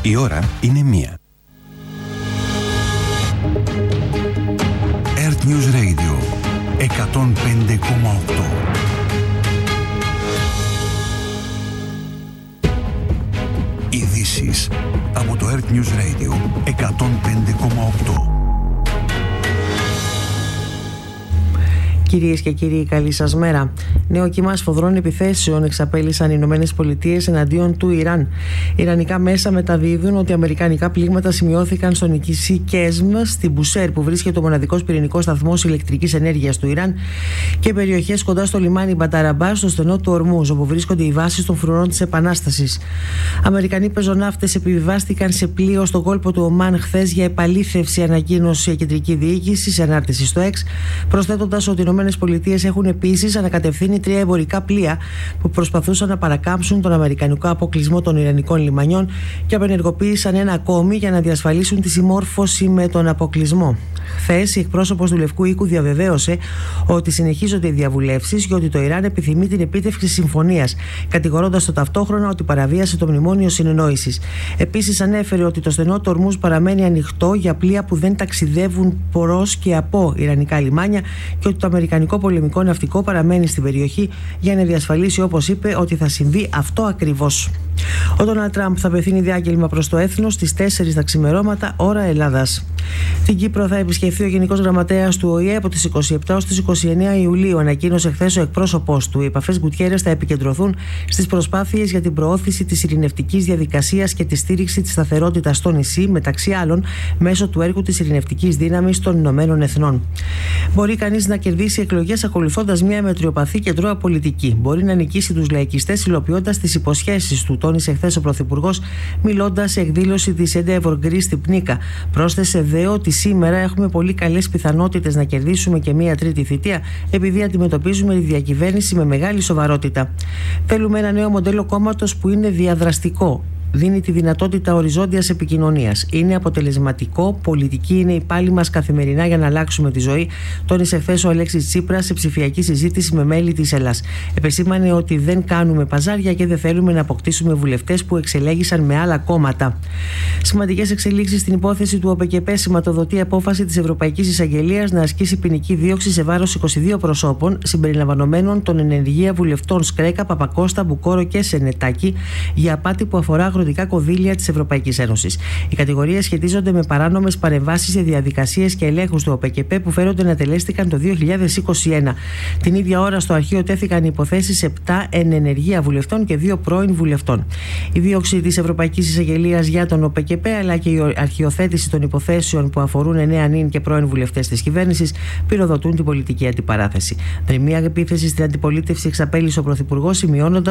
Η ώρα είναι 1. Earth News Radio 105,8. Ειδήσεις από το Earth News Radio 105,8. Κυρίες και κύριοι, καλή σας μέρα. Νέο κύμα σφοδρών επιθέσεων εξαπέλυσαν οι Ηνωμένες Πολιτείες εναντίον του Ιράν. Ιρανικά μέσα μεταδίδουν ότι αμερικανικά πλήγματα σημειώθηκαν στο νησί Κέσμ, στην Μπουσέρ, που βρίσκεται ο μοναδικός πυρηνικός σταθμός ηλεκτρικής ενέργειας του Ιράν, και περιοχές κοντά στο λιμάνι Μπαταραμπά, στο στενό του Ορμούζ, όπου βρίσκονται οι βάσεις των φρουρών της Επανάστασης. Αμερικανοί πεζοναύτες επιβιβάστηκαν σε πλοίο στον κόλπο του Ομάν χθες για επαλήθευση, ανακοίνωσε η κεντρική διοίκηση σε ανάρτηση στο X, προσθέτοντας ότι οι Ηνωμένες Πολιτείες έχουν επίσης ανακατευθύνει 3 εμπορικά πλοία που προσπαθούσαν να παρακάμψουν τον αμερικανικό αποκλεισμό των Ιρανικών λιμανιών και απενεργοποίησαν ένα ακόμη για να διασφαλίσουν τη συμμόρφωση με τον αποκλεισμό. Χθες, η εκπρόσωπος του Λευκού Οίκου διαβεβαίωσε ότι συνεχίζονται οι διαβουλεύσεις και ότι το Ιράν επιθυμεί την επίτευξη συμφωνίας, κατηγορώντας το ταυτόχρονα ότι παραβίασε το μνημόνιο συνεννόησης. Επίσης, ανέφερε ότι το στενό του Ορμούζ παραμένει ανοιχτό για πλοία που δεν ταξιδεύουν προς και από Ιρανικά λιμάνια και ότι το αμερικανικό πολεμικό ναυτικό παραμένει στην περιοχή για να διασφαλίσει, όπως είπε, ότι θα συμβεί αυτό ακριβώς. Ο Ντόναλντ Τραμπ θα απευθύνει διάγγελμα προς το έθνος στις 4 τα ξημερώματα, ώρα Ελλάδας. Την Κύπρο θα επισκεφθεί ο Γενικός Γραμματέας του ΟΗΕ από τις 27 ως τις 29 Ιουλίου, ανακοίνωσε χθες ο εκπρόσωπός του. Οι επαφές Γκουτιέρες θα επικεντρωθούν στις προσπάθειες για την προώθηση της ειρηνευτικής διαδικασίας και τη στήριξη της σταθερότητας στο νησί, μεταξύ άλλων μέσω του έργου της ειρηνευτικής δύναμης των Ηνωμένων Εθνών. Μπορεί κανείς να κερδίσει εκλογές ακολουθώντας μια μετριοπαθή κεντρώα πολιτική. Μπορεί να νικήσει τους λαϊκιστές υλοποιώντας τις υποσχέσεις του, τόνισε χθες ο Πρωθυπουργός, μιλώντας σε εκδήλωση της Endeavour Greece στην Πνίκα. Πρόσθεσε δε ότι σήμερα έχουμε πολύ καλές πιθανότητες να κερδίσουμε και μια τρίτη θητεία, επειδή αντιμετωπίζουμε τη διακυβέρνηση με μεγάλη σοβαρότητα. Θέλουμε ένα νέο μοντέλο κόμματος που είναι διαδραστικό. Δίνει τη δυνατότητα οριζόντιας επικοινωνίας. Είναι αποτελεσματικό, πολιτική είναι η πάλη μας καθημερινά για να αλλάξουμε τη ζωή, τόνισε χθες ο Αλέξης Τσίπρας σε ψηφιακή συζήτηση με μέλη της Ελλάς. Επεσήμανε ότι δεν κάνουμε παζάρια και δεν θέλουμε να αποκτήσουμε βουλευτές που εξελέγησαν με άλλα κόμματα. Σημαντικές εξελίξεις στην υπόθεση του ΟΠΕΚΕΠΕ σηματοδοτεί απόφαση της Ευρωπαϊκής Εισαγγελίας να ασκήσει ποινική δίωξη σε βάρος 22 προσώπων, συμπεριλαμβανομένων των ενεργεία βουλευτών Σκρέκα, Παπακώστα, Μπουκόρο και Σενετάκη, για απάτη που αφορά αγροτικά κονδύλια της Ευρωπαϊκής Ένωσης. Οι κατηγορίες σχετίζονται με παράνομες παρεμβάσεις σε διαδικασίες και ελέγχους του ΟΠΕΚΕΠΕ που φέρονται να τελέστηκαν το 2021. Την ίδια ώρα στο αρχείο τέθηκαν υποθέσεις 7 εν ενεργεία βουλευτών και 2 πρώην βουλευτών. Η δίωξη της Ευρωπαϊκής Εισαγγελίας για τον ΟΠΕΚΕΠΕ αλλά και η αρχιοθέτηση των υποθέσεων που αφορούν 9 νυν και πρώην βουλευτές της κυβέρνησης πυροδοτούν την πολιτική αντιπαράθεση. Δρυμία επίθεση στην αντιπολίτευση εξαπέλυσε ο Πρωθυπουργός, σημειώνοντας